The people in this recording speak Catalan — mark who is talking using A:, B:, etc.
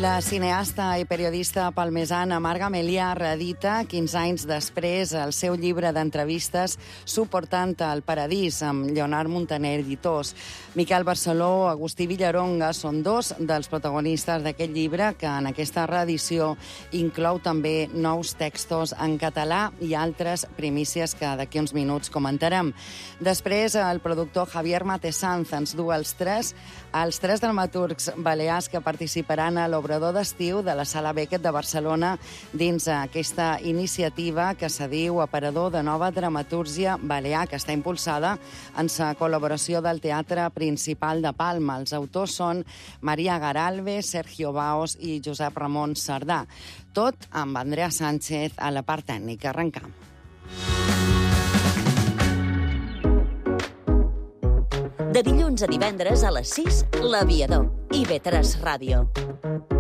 A: La cineasta i periodista palmesana Marga Melià reedita 15 anys després el seu llibre d'entrevistes Suportant el paradís amb Lleonard Montaner editors. Miquel Barceló, Agustí Villaronga són dos dels protagonistes d'aquest llibre que en aquesta reedició inclou també nous textos en català i altres primícies que d'aquí uns minuts comentarem. Després, el productor Javier Matesanz ens du els tres dramaturgs balears que participaran a l'obrador d'estiu de la Sala Beckett de Barcelona dins aquesta iniciativa que se diu Aparador de Nova Dramatúrgia Balear, que està impulsada en la col·laboració del Teatre Principal de Palma. Els autors són Maria Garalve, Sergio Baos i Josep Ramon Sardà. Tot amb Andrea Sánchez a la part tècnica. Arrencam.
B: De dilluns a divendres a les 6, L'Aviador, IB3 Ràdio.